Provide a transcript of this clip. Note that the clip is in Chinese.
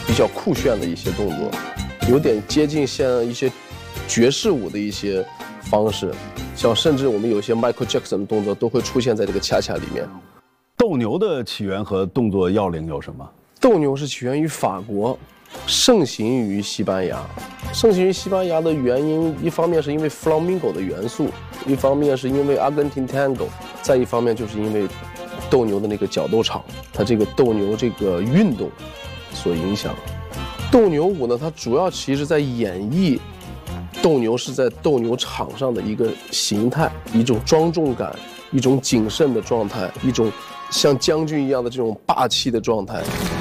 比较酷炫的一些动作，有点接近像一些爵士舞的一些方式，像甚至我们有些 Michael Jackson 的动作都会出现在这个恰恰里面。 斗牛的起源和动作要领有什么？ 斗牛是起源于法国，盛行于西班牙。盛行于西班牙的原因，一方面是因为 Flamingo 的元素，一方面是因为阿根廷 Tango， 再一方面就是因为斗牛的那个角斗场，它这个斗牛这个运动所影响。斗牛舞呢，它主要其实在演绎斗牛是在斗牛场上的一个形态，一种庄重感，一种谨慎的状态，一种像将军一样的这种霸气的状态。